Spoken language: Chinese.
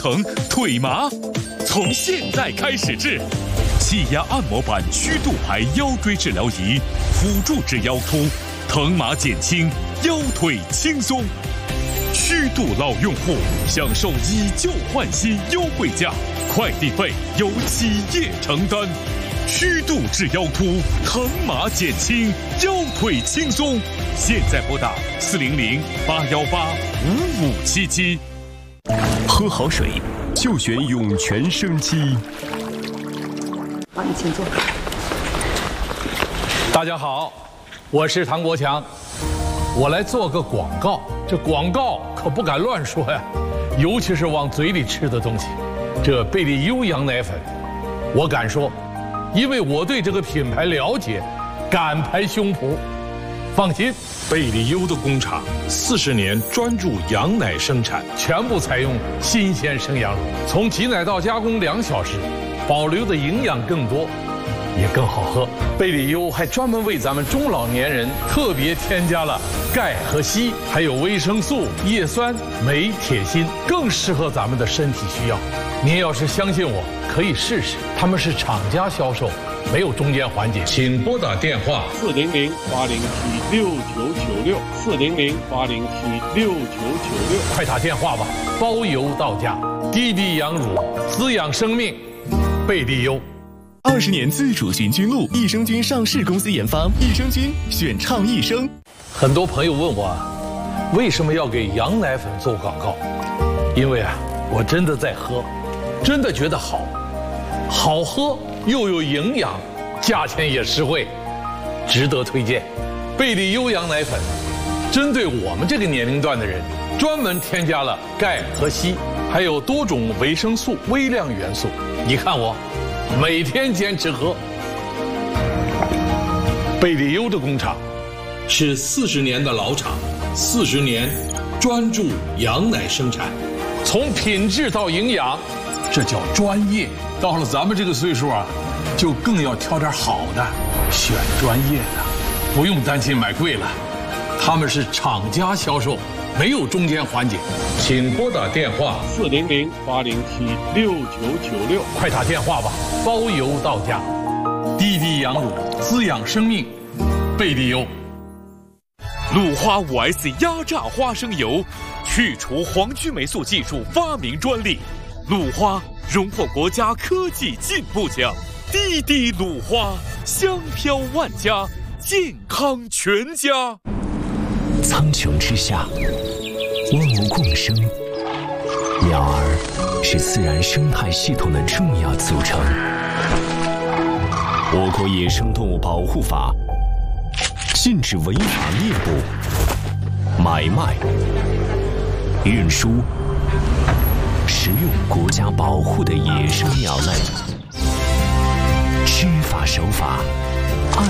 疼、腿麻，从现在开始治。气压按摩版虚度牌腰椎治疗仪，辅助治腰突，疼麻减轻，腰腿轻松。虚度老用户享受以旧换新优惠价，快递费由企业承担。虚度治腰突，疼麻减轻，腰腿轻松。现在拨打400-818-5577。 喝好水就选涌泉生机。 好，你请坐。 大家好，我是唐国强，我来做个广告。这广告可不敢乱说呀，尤其是往嘴里吃的东西。这贝利优羊奶粉，我敢说，因为我对这个品牌了解，敢拍胸脯。放心，贝利优的工厂40年专注羊奶生产，全部采用新鲜生羊乳，从挤奶到加工2小时，保留的营养更多，也更好喝。贝利优还专门为咱们中老年人特别添加了钙和硒，还有维生素、叶酸、镁、铁、锌，更适合咱们的身体需要。您要是相信我，可以试试。他们是厂家销售，没有中间环节。请拨打电话400-807-6996，400-807-6996，快打电话吧，包邮到家。滴滴羊乳，滋养生命，贝利优。 20年自主循菌露，益生菌上市公司研发，益生菌选倡益生。 很多朋友问我，为什么要给羊奶粉做广告？因为我真的在喝，真的觉得好喝又有营养，价钱也实惠，值得推荐。贝利优羊奶粉针对我们这个年龄段的人，专门添加了钙和硒，还有多种维生素、微量元素。你看我每天坚持喝。贝利优的工厂是40年的老厂，40年专注羊奶生产，从品质到营养，这叫专业。到了咱们这个岁数就更要挑点好的，选专业的，不用担心买贵了。他们是厂家销售，没有中间环节。请拨打电话400-807-6996，快打电话吧，包邮到家。滴滴羊乳，滋养生命，贝利优。 鲁花5S 压榨花生油，去除黄曲霉素技术发明专利，鲁花荣获国家科技进步奖。滴滴鲁花，香飘万家，健康全家。 苍穹之下，万物共生，鸟儿是自然生态系统的重要组成。我国野生动物保护法禁止违法猎捕、买卖、运输、食用国家保护的野生鸟类，知法守法。